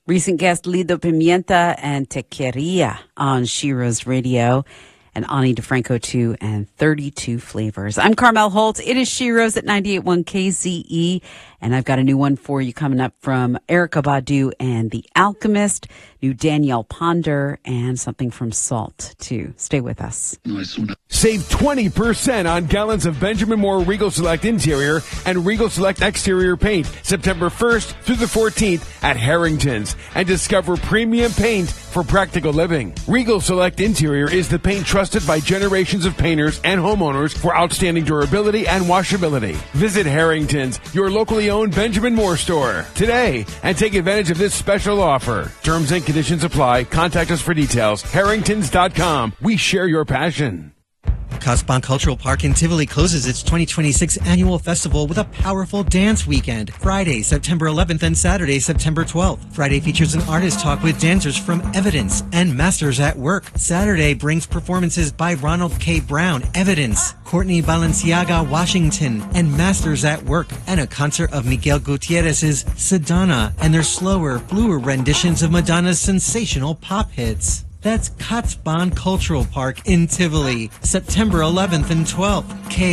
Recent guest Lido Pimienta and Tequeria on Shiro's Radio, and Ani DeFranco too, and 32 Flavors. I'm Carmel Holt. It is Shiro's at 98.1 KZE, and I've got a new one for you coming up from Erykah Badu and The Alchemist, new Danielle Ponder, and something from Salt too. Stay with us. Save 20% on gallons of Benjamin Moore Regal Select Interior and Regal Select Exterior paint September 1st through the 14th at Harrington's, and discover premium paint for practical living. Regal Select Interior is the paint trusted by generations of painters and homeowners for outstanding durability and washability. Visit Harrington's, your locally owned Benjamin Moore store, today and take advantage of this special offer. Terms and conditions apply. Contact us for details. Harringtons.com. We share your passion. Kasban Cultural Park in Tivoli closes its 2026 annual festival with a powerful dance weekend. Friday, September 11th and Saturday, September 12th. Friday features an artist talk with dancers from Evidence and Masters at Work. Saturday brings performances by Ronald K. Brown, Evidence, Courtney Balenciaga, Washington, and Masters at Work, and a concert of Miguel Gutierrez's Sedona and their slower, bluer renditions of Madonna's sensational pop hits. That's Kasban Cultural Park in Tivoli, September 11th and 12th.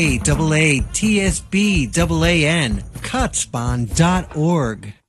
KAATSBAAN, Kasban.org.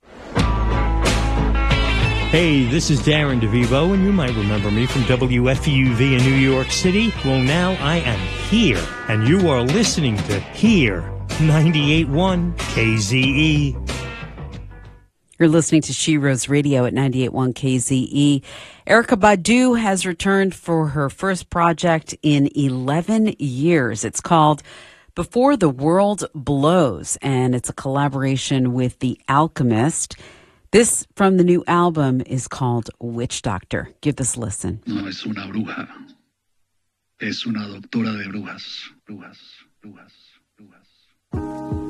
Hey, this is Darren DeVivo, and you might remember me from WFUV in New York City. Well, now I am here, and you are listening to Here, 98.1 KZE. You're listening to Shiro's Radio at 98.1 KZE. Erykah Badu has returned for her first project in 11 years. It's called Before the World Blows, and it's a collaboration with The Alchemist. This from the new album is called Witch Doctor. Give this a listen. No es una bruja. Es una doctora de brujas. Brujas, brujas, brujas.